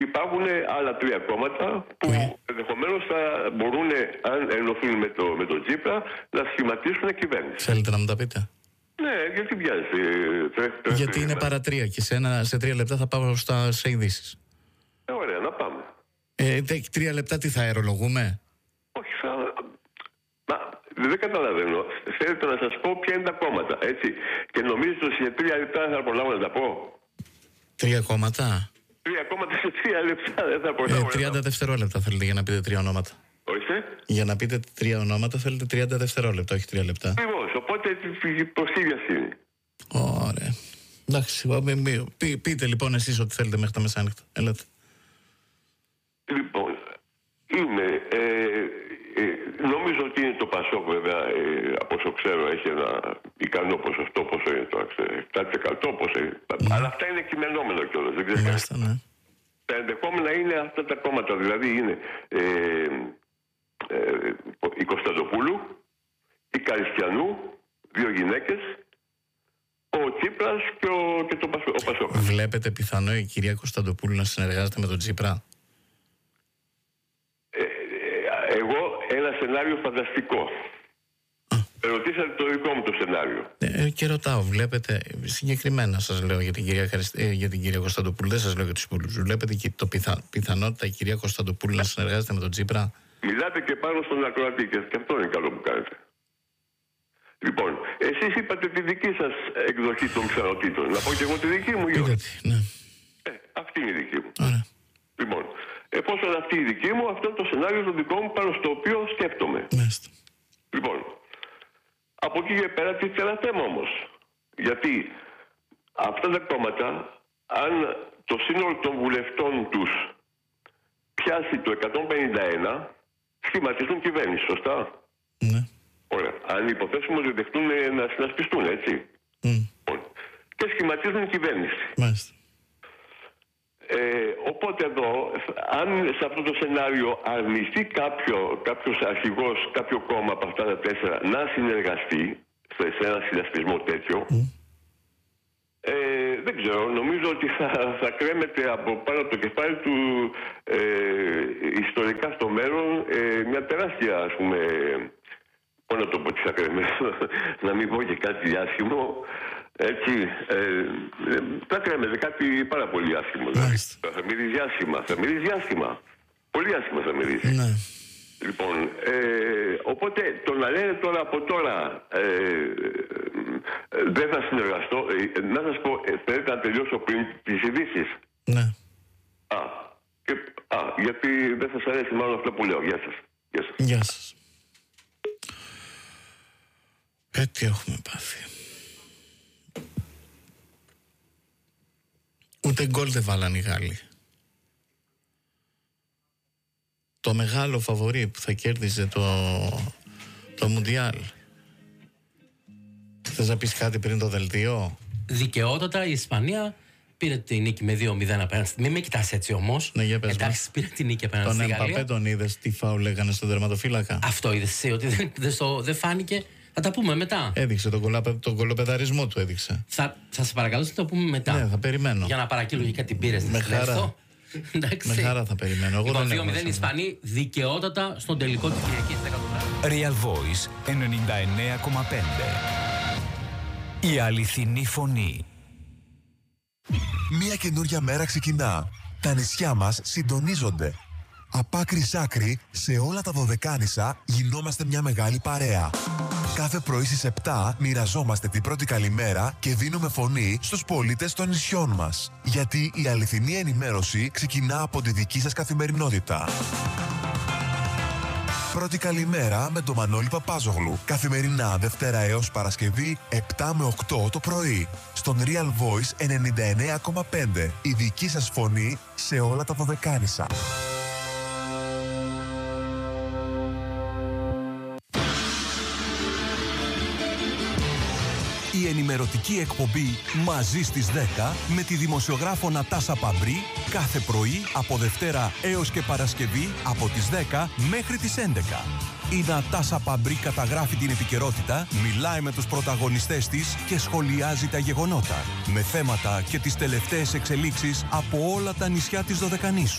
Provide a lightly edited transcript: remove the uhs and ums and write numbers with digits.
υπάρχουν άλλα 3 κόμματα που ενδεχομένως θα μπορούν, αν ενωθούν με τον Τσίπρα, να σχηματίσουν κυβέρνηση. Θέλετε να μου τα πείτε? Ναι, γιατί βιάζεται. Γιατί είναι παρατρία και σε 3 λεπτά θα πάω σε ειδήσεις. Ωραία, να πάμε. 3 λεπτά τι θα αερολογούμε? Όχι, δεν καταλαβαίνω. Θέλετε να σας πω ποια είναι τα κόμματα, έτσι. Και νομίζετε ότι σε 3 λεπτά θα προλάβω να τα πω? 3 κόμματα. 3 κόμματα σε 3 λεπτά δεν θα προλάβω. 30 δευτερόλεπτα θέλετε για να πείτε 3 ονόματα. Ορίστε. Για να πείτε 3 ονόματα θέλετε 30 δευτερόλεπτα, όχι 3 λεπτά. Ακριβώς, οπότε προς τη διασύνη. Ωραία. Εντάξει, πείτε λοιπόν εσείς ό,τι θέλετε μέχρι τα μεσάνυχτα. Έλατε. Λοιπόν, νομίζω ότι είναι το Πασόκ, βέβαια, από όσο ξέρω, έχει ένα ικανό ποσοστό, πόσο είναι το 7%, αλλά αυτά είναι κειμενόμενο κιόλας, δεν ξέρω. Μάλιστα, ναι. Τα ενδεχόμενα είναι αυτά τα κόμματα, δηλαδή είναι η Κωνσταντοπούλου, η Καριστιανού, 2 γυναίκες, ο Τσίπρας και ο Πασόκ. Βλέπετε πιθανό η κυρία Κωνσταντοπούλου να συνεργάζεται με τον Τσίπρα? Εγώ ένα σενάριο φανταστικό. Ρωτήσατε το δικό μου το σενάριο. Και ρωτάω, βλέπετε, συγκεκριμένα σας λέω για την κυρία Κωνσταντοπούλου, δεν σας λέω για τους υπόλοιπους. Βλέπετε και το πιθανότητα η κυρία Κωνσταντοπούλου να συνεργάζεται με τον Τσίπρα? Μιλάτε και πάνω στον ακροατή και αυτό είναι καλό που κάνετε. Λοιπόν, εσείς είπατε τη δική σας εκδοχή των πιθανότητων. Να πω και εγώ τη δική μου, ή όχι? Ναι. Αυτή είναι η δική μου. Ωραία. Λοιπόν, εφόσον αυτή η δική μου, αυτό είναι το σενάριο το δικό μου πάνω στο οποίο σκέφτομαι. Μάλιστα. Λοιπόν, από εκεί και πέρα τίθεται ένα θέμα όμως. Γιατί αυτά τα κόμματα, αν το σύνολο των βουλευτών τους πιάσει το 151, σχηματίζουν κυβέρνηση, σωστά? Ναι. Ωραία. Αν υποθέσουμε ότι δεχτούν να συνασπιστούν, έτσι. Και σχηματίζουν κυβέρνηση. Μάλιστα. Οπότε εδώ, αν σε αυτό το σενάριο αρνηθεί κάποιος αρχηγός, κάποιο κόμμα από αυτά τα 4 να συνεργαστεί σε ένα συνασπισμό τέτοιο, δεν ξέρω, νομίζω ότι θα κρέμεται από πάνω από το κεφάλι του ιστορικά στο μέλλον μια τεράστια, ας πούμε, πώς να το πω, τι θα κρέμεται, να μην πω και κάτι άσχημο. Έτσι, θα κρέμεται κάτι πάρα πολύ άσχημο. Δηλαδή. Θα μυρίζει άσχημα. Πολύ άσχημα θα μυρίζει. Ναι. Λοιπόν, οπότε το να λένε τώρα από τώρα δεν θα συνεργαστώ. Να σας πω, θέλετε να τελειώσω πριν τις ειδήσεις? Ναι. Γιατί δεν θα σας αρέσει μάλλον αυτό που λέω. Γεια σας. Γεια σας. Τι έχουμε πάθει. Ούτε γκολ δεν βάλαν οι Γάλλοι. Το μεγάλο φαβορί που θα κέρδιζε το Μουντιάλ. Θες να πεις κάτι πριν το δελτίο? Δικαιότατα η Ισπανία πήρε τη νίκη με 2-0 απέναντι. Μην με κοιτάς έτσι όμως. Ναι, για πες. Εντάξει, πήρε τη νίκη απέναντι στη Γαλλία. Τον Εμπαπέ τον είδες τι φάουλ λέγανε στον τερματοφύλακα? Αυτό είδες εσύ, ότι δεν φάνηκε? Θα τα πούμε μετά. Έδειξε τον κολοπεδαρισμό του, έδειξε. Θα σε παρακαλώ να το πούμε μετά. Ναι, θα περιμένω. Για να παρακύλω και κάτι πήρες. Με χαρά. Με χαρά θα περιμένω. Εγώ λοιπόν, 2-0 Ισπανοί δικαιότατα στον τελικό της Κυριακής 10 Real Voice 99,5. Η αληθινή φωνή. Μια καινούρια μέρα ξεκινά. Τα νησιά μας συντονίζονται. Από άκρη σ' άκρη, σε όλα τα Δωδεκάνησα γινόμαστε μια μεγάλη παρέα. Κάθε πρωί στις 7 μοιραζόμαστε την πρώτη καλημέρα και δίνουμε φωνή στους πολίτες των νησιών μας. Γιατί η αληθινή ενημέρωση ξεκινά από τη δική σας καθημερινότητα. Πρώτη καλημέρα με τον Μανώλη Παπάζογλου. Καθημερινά Δευτέρα έως Παρασκευή 7 με 8 το πρωί. Στον Real Voice 99,5. Η δική σας φωνή σε όλα τα Δωδεκάνησα. Η ενημερωτική εκπομπή «Μαζί στις 10» με τη δημοσιογράφο Νατάσα Παμπρή κάθε πρωί από Δευτέρα έως και Παρασκευή από τις 10 μέχρι τις 11. Η Νατάσα Παμπρί καταγράφει την επικαιρότητα, μιλάει με τους πρωταγωνιστές της και σχολιάζει τα γεγονότα, με θέματα και τις τελευταίες εξελίξεις από όλα τα νησιά της Δωδεκανήσου.